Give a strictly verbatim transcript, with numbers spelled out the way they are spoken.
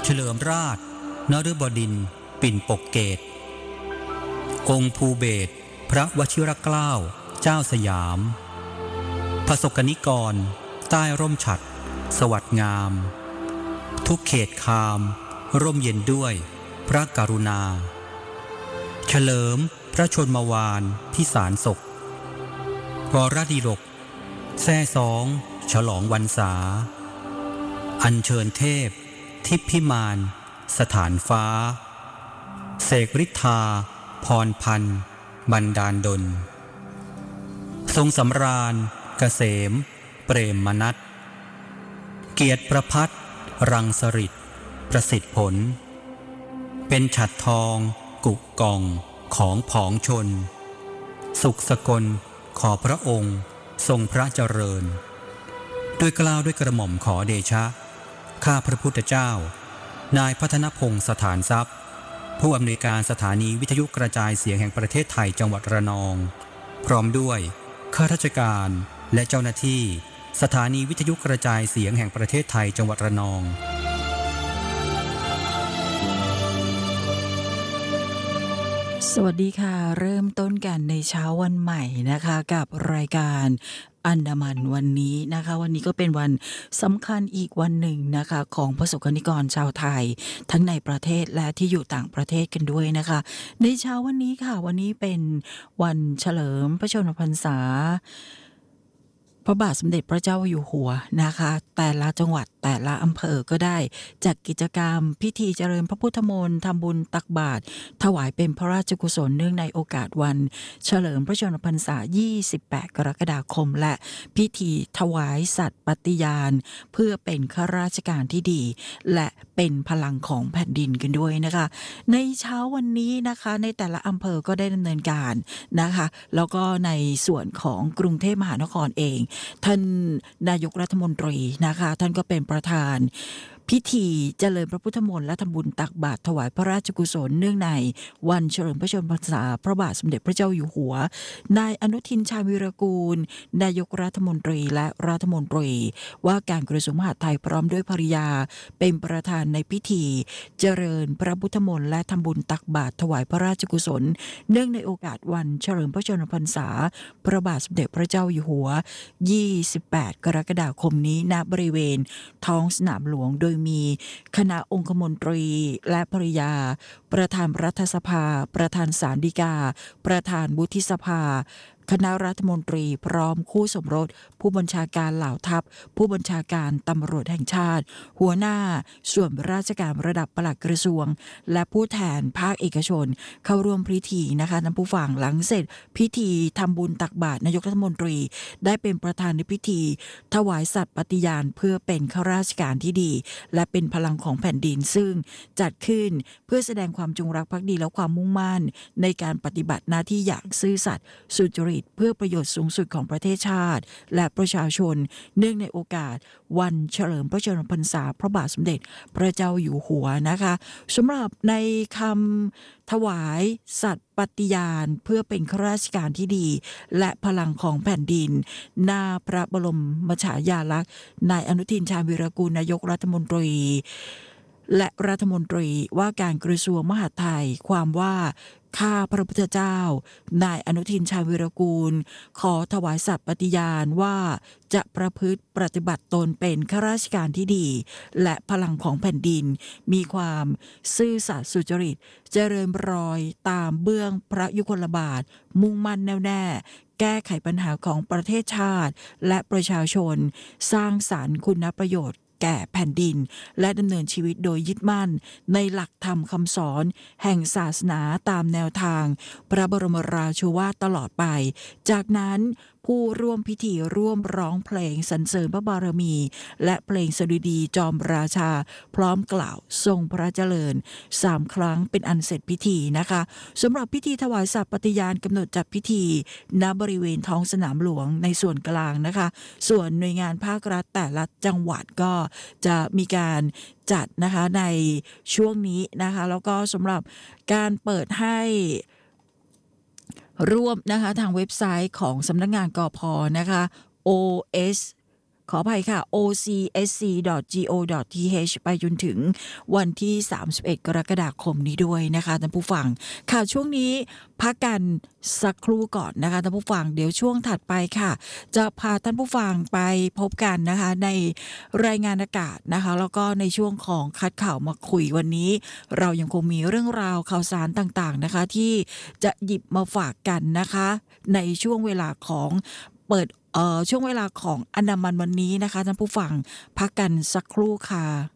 เฉลิมราชนฤบดินทร์ปิ่นปกเกตองค์ภูเบศรพระวชิรเกล้าเจ้าสยามพระสกนิกรใต้ร่มฉัตรสวัสดงามทุกเขตคามร่มเย็นด้วยพระกรุณาเฉลิมพระชนมวานที่ศาลศกวรดิรกแซ่ซองฉลองวรรษาอัญเชิญเทพทิพพิมานสถานฟ้าเสกฤทธาพรพันธ์บันดาลดลทรงสำราญเกษมเปรมมนัสเกียรติประพัฒน์รังสฤษดิ์ประสิทธิผลเป็นฉัตรทองกุกองของผองชนสุขสกลขอพระองค์ทรงพระเจริญด้วยกล้าวด้วยกระหม่อมขอเดชะข้าพระพุทธเจ้านายพัฒนพงศ์สถานทรัพย์ผู้อำนวยการสถานีวิทยุกระจายเสียงแห่งประเทศไทยจังหวัดระนองพร้อมด้วยข้าราชการและเจ้าหน้าที่สถานีวิทยุกระจายเสียงแห่งประเทศไทยจังหวัดระนองสวัสดีค่ะเริ่มต้นกันในเช้าวันใหม่นะคะกับรายการอันดามันวันนี้นะคะวันนี้ก็เป็นวันสำคัญอีกวันหนึ่งนะคะของประสบกนิกรชาวไทยทั้งในประเทศและที่อยู่ต่างประเทศกันด้วยนะคะในเช้าวันนี้ค่ะวันนี้เป็นวันเฉลิมพระชนมพรรษาพระบาทสมเด็จพระเจ้าอยู่หัวนะคะแต่ละจังหวัดแต่ละอำเภอก็ได้จัดกิจกรรมพิธีเจริญพระพุทธมนต์ทำบุญตักบาตรถวายเป็นพระราชกุศลเนื่องในโอกาสวันเฉลิมพระชนมพรรษายี่สิบแปดกรกฎาคมและพิธีถวายสัตย์ปฏิญาณเพื่อเป็นข้าราชการที่ดีและเป็นพลังของแผ่นดินกันด้วยนะคะในเช้าวันนี้นะคะในแต่ละอำเภอก็ได้ดำเนินการนะคะแล้วก็ในส่วนของกรุงเทพมหานครเองท่านนายกรัฐมนตรีนะคะท่านก็เป็นประธานพิธีเจริญพระพุทธมนต์และทำบุญตักบาตรถวายพระราชกุศลเนื่องในวันเฉลิมพระชนมพรรษาพระบาทสมเด็จพระเจ้าอยู่หัวนายอนุทินชาญวีรกูลนายกรัฐมนตรีและรัฐมนตรีว่าการกระทรวงมหาดไทยพร้อมด้วยภริยาเป็นประธานในพิธีเจริญพระพุทธมนต์และทำบุญตักบาตรถวายพระราชกุศลเนื่องในโอกาสวันเฉลิมพระชนมพรรษาพระบาทสมเด็จพระเจ้าอยู่หัวยี่สิบแปดกรกฎาคมนี้ณบริเวณท้องสนามหลวงโดยมีคณะองคมนตรีและภริยาประธานรัฐสภาประธานศาลฎีกาประธานวุฒิสภาคณะรัฐมนตรีพร้อมคู่สมรสผู้บัญชาการเหล่าทัพผู้บัญชาการตำรวจแห่งชาติหัวหน้าส่วนราชการระดับปลัดกระทรวงและผู้แทนภาคเอกชนเข้าร่วมพิธีนะคะท่านผู้ฟังหลังเสร็จพิธีทำบุญตักบาตรนายกรัฐมนตรีได้เป็นประธานในพิธีถวายสัตย์ปฏิญาณเพื่อเป็นข้าราชการที่ดีและเป็นพลังของแผ่นดินซึ่งจัดขึ้นเพื่อแสดงความจงรักภักดีและความมุ่งมั่นในการปฏิบัติหน้าที่อย่างซื่อสัตย์สุจริตเพื่อประโยชน์สูงสุดของประเทศชาติและประชาชนเนื่องในโอกาสวันเฉลิมพระชนมพรรษาพระบาทสมเด็จพระเจ้าอยู่หัวนะคะสำหรับในคำถวายสัตย์ปฏิญาณเพื่อเป็นข้าราชการที่ดีและพลังของแผ่นดินหน้าพระบรมฉายาลักษณ์นายอนุทินชาญวีรกูลนายกรัฐมนตรีและรัฐมนตรีว่าการกระทรวงมหาดไทยความว่าข้าพระพุทธเจ้านายอนุทินชาญวีรกูลขอถวายสัตย์ปฏิญาณว่าจะประพฤติปฏิบัติตนเป็นข้าราชการที่ดีและพลังของแผ่นดินมีความซื่อสัตย์สุจริตเจริญรอยตามเบื้องพระยุคลบาทมุ่งมั่นแน่วแน่แก้ไขปัญหาของประเทศชาติและประชาชนสร้างสรรค์คุณประโยชน์แก่แผ่นดินและดำเนินชีวิตโดยยึดมั่นในหลักธรรมคำสอนแห่งศาสนาตามแนวทางพระบรมราโชวาทตลอดไปจากนั้นผู้ร่วมพิธีร่วมร้องเพลงสรรเสริญพระบารมีและเพลงสดุดีจอมราชาพร้อมกล่าวทรงพระเจริญสามครั้งเป็นอันเสร็จพิธีนะคะสำหรับพิธีถวายสัตย์ปฏิญาณกำหนดจัดพิธีณบริเวณท้องสนามหลวงในส่วนกลางนะคะส่วนหน่วยงานภาครัฐแต่ละจังหวัดก็จะมีการจัดนะคะในช่วงนี้นะคะแล้วก็สำหรับการเปิดให้ร่วมนะคะทางเว็บไซต์ของสำนักงานกพ.นะคะ โอ เอสขออภัยค่ะ โอ ซี เอส ซี ดอท จี โอ ดอท ที เอช ไปจนถึงวันที่สามสิบเอ็ดกรกฎาคมนี้ด้วยนะคะท่านผู้ฟังค่ะช่วงนี้พักกันสักครู่ก่อนนะคะท่านผู้ฟังเดี๋ยวช่วงถัดไปค่ะจะพาท่านผู้ฟังไปพบกันนะคะในรายงานอากาศนะคะแล้วก็ในช่วงของคัดข่าวมาคุยวันนี้เรายังคงมีเรื่องราวข่าวสารต่างๆนะคะที่จะหยิบมาฝากกันนะคะในช่วงเวลาของเปิดเอ่อช่วงเวลาของอันดามันวันนี้นะคะท่านผู้ฟังพักกันสักครู่ค่ะ